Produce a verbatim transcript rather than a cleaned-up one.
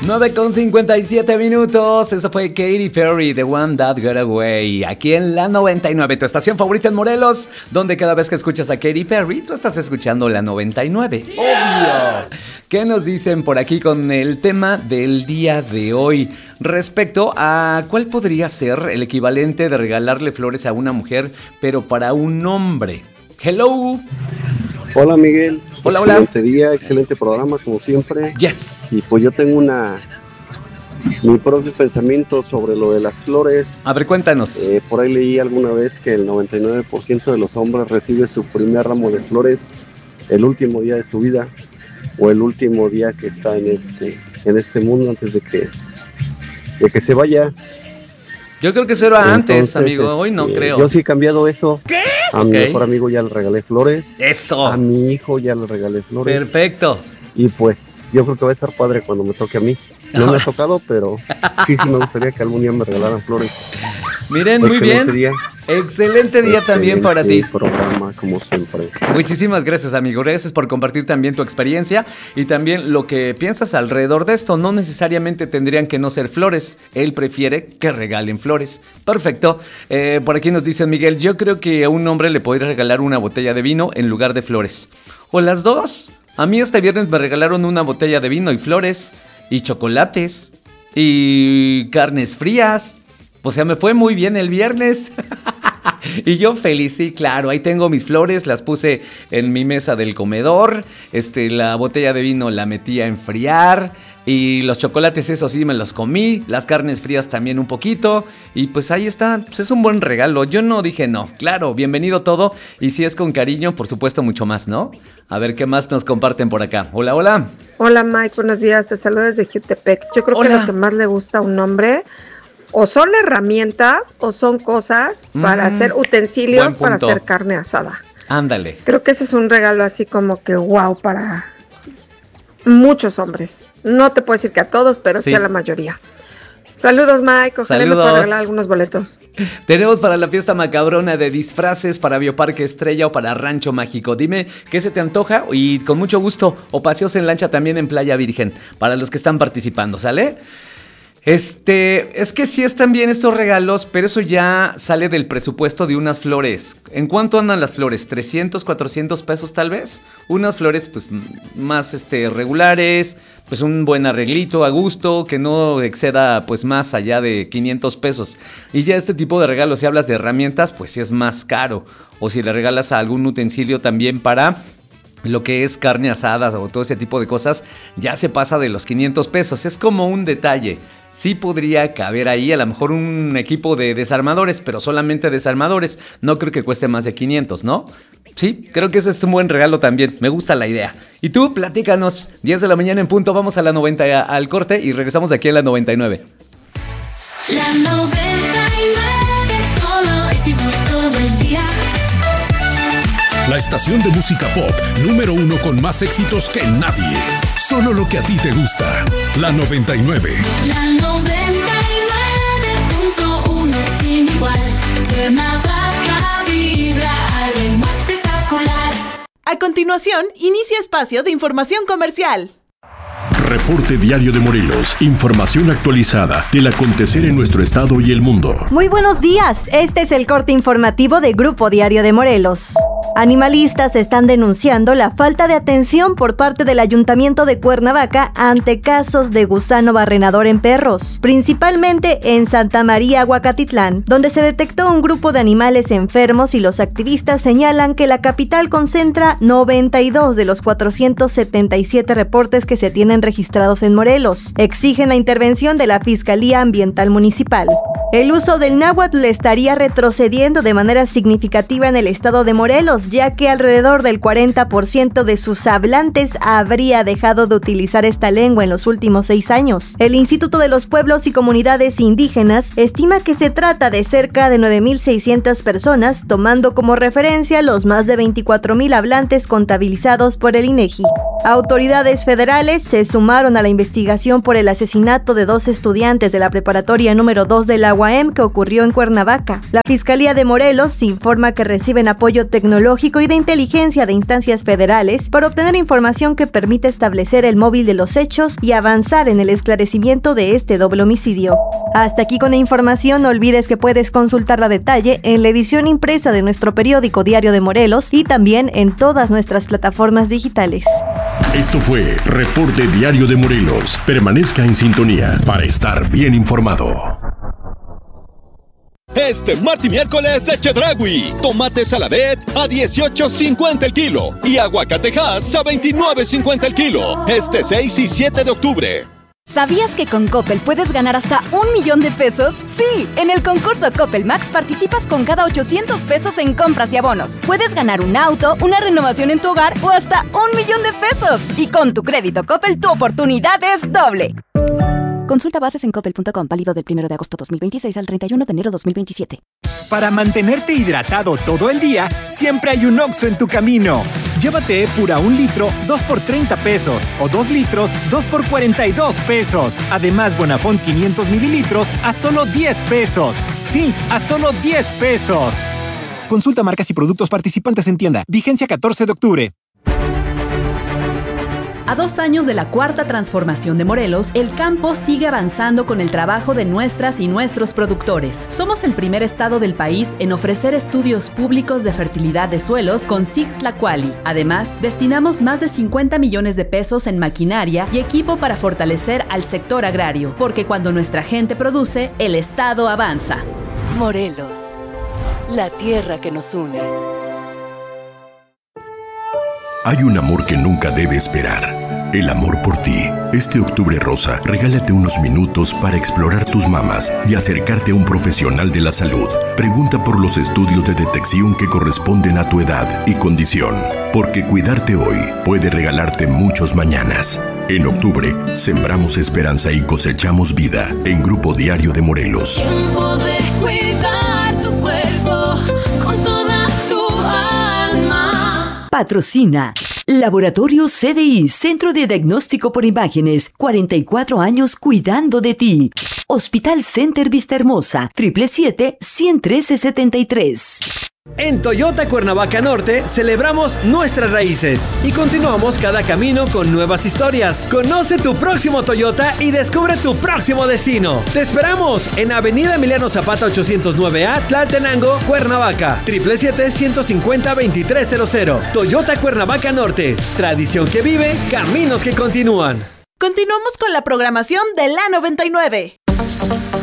nueve con cincuenta y siete minutos. Eso fue Katy Perry, The One That Got Away. Aquí en la noventa y nueve, tu estación favorita en Morelos, donde cada vez que escuchas a Katy Perry, tú estás escuchando la noventa y nueve. Yeah. ¡Obvio! ¿Qué nos dicen por aquí con el tema del día de hoy? Respecto a cuál podría ser el equivalente de regalarle flores a una mujer, pero para un hombre. Hello. Hola, Miguel. Hola, hola. Excelente día, excelente programa, como siempre. Yes. Y pues yo tengo una... mi propio pensamiento sobre lo de las flores. A ver, cuéntanos. Eh, por ahí leí alguna vez que el noventa y nueve por ciento de los hombres recibe su primer ramo de flores el último día de su vida, o el último día que está en este, en este mundo antes de que, de que se vaya. Yo creo que eso era antes, amigo. Hoy no este, creo. Yo sí he cambiado eso. ¿Qué? A Okay. mi mejor amigo ya le regalé flores. Eso. A mi hijo ya le regalé flores. Perfecto. Y pues yo creo que va a estar padre cuando me toque a mí. No me ha tocado, pero sí, sí me gustaría que algún día me regalaran flores. Miren, muy Excelente bien. Día. Excelente día también Excelente para ti. Programa, como siempre. Muchísimas gracias, amigo. Gracias por compartir también tu experiencia y también lo que piensas alrededor de esto. No necesariamente tendrían que no ser flores. Él prefiere que regalen flores. Perfecto. Eh, por aquí nos dice Miguel, yo creo que a un hombre le podría regalar una botella de vino en lugar de flores. O las dos. A mí este viernes me regalaron una botella de vino y flores. Y chocolates. Y carnes frías. O sea, me fue muy bien el viernes. Y yo feliz, sí, claro, ahí tengo mis flores, las puse en mi mesa del comedor, este, la botella de vino la metí a enfriar y los chocolates, eso sí, me los comí, las carnes frías también un poquito y pues ahí está, pues es un buen regalo. Yo no dije no, claro, bienvenido todo y si es con cariño, por supuesto mucho más, ¿no? A ver qué más nos comparten por acá. Hola, hola. Hola Mike, buenos días, te saludo desde Jutepec. Yo creo Hola. que lo que más le gusta a un hombre o son herramientas o son cosas para Mm, hacer utensilios buen para punto. hacer carne asada. Ándale. Creo que ese es un regalo así como que wow para muchos hombres. No te puedo decir que a todos, pero sí, Sí. a la mayoría. Saludos Mike, ojalá me Saludos. pueda regalar algunos boletos. Tenemos para la fiesta macabrona de disfraces para Bioparque Estrella o para Rancho Mágico. Dime qué se te antoja y con mucho gusto. O paseos en lancha también en Playa Virgen para los que están participando, ¿sale? Este, es que sí están bien estos regalos, pero eso ya sale del presupuesto de unas flores. ¿En cuánto andan las flores? ¿trescientos, cuatrocientos pesos tal vez? Unas flores pues m- más este, regulares, pues un buen arreglito a gusto, que no exceda pues más allá de quinientos pesos. Y ya este tipo de regalos, si hablas de herramientas, pues sí es más caro. O si le regalas a algún utensilio también para lo que es carne asada o todo ese tipo de cosas, ya se pasa de los quinientos pesos. Es como un detalle. Sí podría caber ahí a lo mejor un equipo de desarmadores, pero solamente desarmadores. No creo que cueste más de quinientos, ¿no? Sí, creo que ese es un buen regalo también. Me gusta la idea. Y tú, platícanos. diez de la mañana en punto, vamos a la noventa al corte y regresamos aquí a la noventa y nueve. La noventa y nueve, solo éxitos todo el día. La estación de música pop número uno con más éxitos que nadie. Solo lo que a ti te gusta. La noventa y nueve. La noventa y nueve punto uno sin igual. Cuernavaca vibra al ritmo espectacular. A continuación, inicia espacio de información comercial. Reporte Diario de Morelos. Información actualizada del acontecer en nuestro estado y el mundo. Muy buenos días. Este es el corte informativo de Grupo Diario de Morelos. Animalistas están denunciando la falta de atención por parte del Ayuntamiento de Cuernavaca ante casos de gusano barrenador en perros, principalmente en Santa María, Huacatitlán, donde se detectó un grupo de animales enfermos y los activistas señalan que la capital concentra noventa y dos de los cuatrocientos setenta y siete reportes que se tienen registrados en Morelos. Exigen la intervención de la Fiscalía Ambiental Municipal. El uso del náhuatl estaría retrocediendo de manera significativa en el estado de Morelos, ya que alrededor del cuarenta por ciento de sus hablantes habría dejado de utilizar esta lengua en los últimos seis años. El Instituto de los Pueblos y Comunidades Indígenas estima que se trata de cerca de nueve mil seiscientas personas, tomando como referencia los más de veinticuatro mil hablantes contabilizados por el INEGI. Autoridades federales se suman sumaron a la investigación por el asesinato de dos estudiantes de la preparatoria número dos de la U A M que ocurrió en Cuernavaca. La Fiscalía de Morelos informa que reciben apoyo tecnológico y de inteligencia de instancias federales para obtener información que permite establecer el móvil de los hechos y avanzar en el esclarecimiento de este doble homicidio. Hasta aquí con la información, no olvides que puedes consultarla a detalle en la edición impresa de nuestro periódico Diario de Morelos y también en todas nuestras plataformas digitales. Esto fue Reporte Diario de Morelos. Permanezca en sintonía para estar bien informado. Este martes y miércoles de Chedraui. Tomate saladet a dieciocho cincuenta el kilo y aguacatejas a veintinueve cincuenta el kilo. Este seis y siete de octubre. ¿Sabías que con Coppel puedes ganar hasta un millón de pesos? Sí, en el concurso Coppel Max participas con cada ochocientos pesos en compras y abonos. Puedes ganar un auto, una renovación en tu hogar o hasta un millón de pesos. Y con tu crédito Coppel, tu oportunidad es doble. Consulta bases en coppel punto com, válido del primero de agosto dos mil veintiséis al treinta y uno de enero dos mil veintisiete. Para mantenerte hidratado todo el día, siempre hay un Oxxo en tu camino. Llévate Epura un litro, dos por treinta pesos. O dos litros, dos por cuarenta y dos pesos. Además, Bonafont quinientos mililitros a solo diez pesos. Sí, a solo diez pesos. Consulta marcas y productos participantes en tienda. Vigencia catorce de octubre. A dos años de la cuarta transformación de Morelos, el campo sigue avanzando con el trabajo de nuestras y nuestros productores. Somos el primer estado del país en ofrecer estudios públicos de fertilidad de suelos con S I G Tlacuali. Además, destinamos más de cincuenta millones de pesos en maquinaria y equipo para fortalecer al sector agrario, porque cuando nuestra gente produce, el estado avanza. Morelos, la tierra que nos une. Hay un amor que nunca debe esperar. El amor por ti. Este octubre rosa, regálate unos minutos para explorar tus mamas y acercarte a un profesional de la salud. Pregunta por los estudios de detección que corresponden a tu edad y condición. Porque cuidarte hoy puede regalarte muchos mañanas. En octubre, sembramos esperanza y cosechamos vida en Grupo Diario de Morelos. Tiempo de cuidar tu cuerpo con toda tu alma. Patrocina Laboratorio C D I, Centro de Diagnóstico por Imágenes, cuarenta y cuatro años cuidando de ti. Hospital Center Vista Hermosa, siete siete siete, uno cero uno tres, setenta y tres. En Toyota Cuernavaca Norte celebramos nuestras raíces y continuamos cada camino con nuevas historias. Conoce tu próximo Toyota y descubre tu próximo destino. Te esperamos en Avenida Emiliano Zapata ochocientos nueve A, Tlaltenango, Cuernavaca. siete siete siete, uno cinco cero, dos tres cero cero. Toyota Cuernavaca Norte. Tradición que vive, caminos que continúan. Continuamos con la programación de la noventa y nueve.